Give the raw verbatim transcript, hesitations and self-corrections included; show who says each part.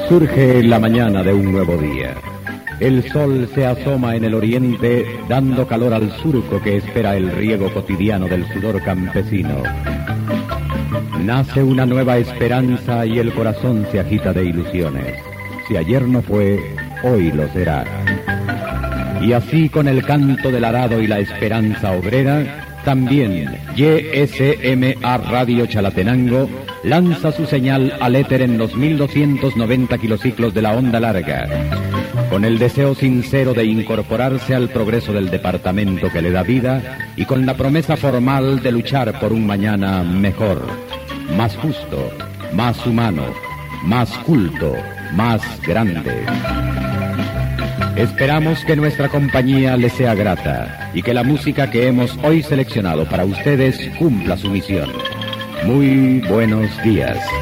Speaker 1: Surge la mañana de un nuevo día. El sol se asoma en el oriente, dando calor al surco que espera el riego cotidiano del sudor campesino. Nace una nueva esperanza y el corazón se agita de ilusiones. Si ayer no fue, hoy lo será. Y así, con el canto del arado y la esperanza obrera, también Y S M A Radio Chalatenango lanza su señal al éter en los mil doscientos noventa kilociclos de la onda larga, con el deseo sincero de incorporarse al progreso del departamento que le da vida y con la promesa formal de luchar por un mañana mejor, más justo, más humano, más culto, más grande. Esperamos que nuestra compañía les sea grata y que la música que hemos hoy seleccionado para ustedes cumpla su misión. Muy buenos días.